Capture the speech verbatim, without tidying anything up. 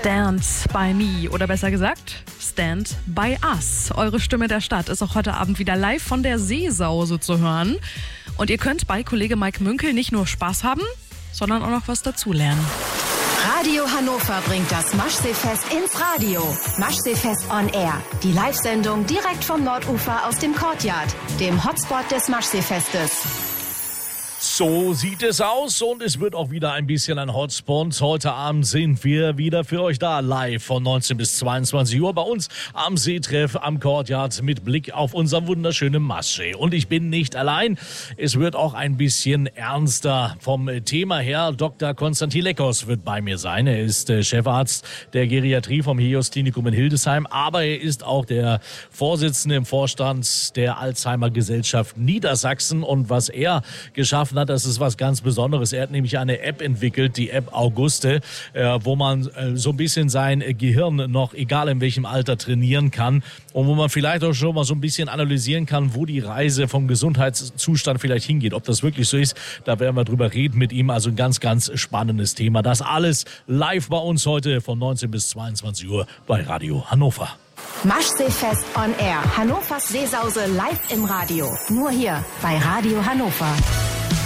Stand by Me oder besser gesagt Stand by Us. Eure Stimme der Stadt ist auch heute Abend wieder live von der Seesause zu hören. Und ihr könnt bei Kollege Mike Münkel nicht nur Spaß haben, sondern auch noch was dazulernen. Radio Hannover bringt das Maschseefest ins Radio. Maschseefest on Air. Die Live-Sendung direkt vom Nordufer aus dem Courtyard, dem Hotspot des Maschseefestes. So sieht es aus und es wird auch wieder ein bisschen ein Hotspot. Heute Abend sind wir wieder für euch da, live von neunzehn bis zweiundzwanzig Uhr bei uns am Seetreff am Courtyard mit Blick auf unser wunderschönen Maschsee. Und ich bin nicht allein, es wird auch ein bisschen ernster vom Thema her. Doktor Konstantin Leckos wird bei mir sein. Er ist äh, Chefarzt der Geriatrie vom Helios Klinikum in Hildesheim, aber er ist auch der Vorsitzende im Vorstand der Alzheimer Gesellschaft Niedersachsen. Und was er geschaffen hat, das ist was ganz Besonderes. Er hat nämlich eine App entwickelt, die App Auguste, äh, wo man äh, so ein bisschen sein äh, Gehirn noch, egal in welchem Alter, trainieren kann und wo man vielleicht auch schon mal so ein bisschen analysieren kann, wo die Reise vom Gesundheitszustand vielleicht hingeht. Ob das wirklich so ist, da werden wir drüber reden mit ihm. Also ein ganz, ganz spannendes Thema. Das alles live bei uns heute von neunzehn bis zweiundzwanzig Uhr bei Radio Hannover. Maschseefest on Air. Hannovers Seesause live im Radio. Nur hier bei Radio Hannover.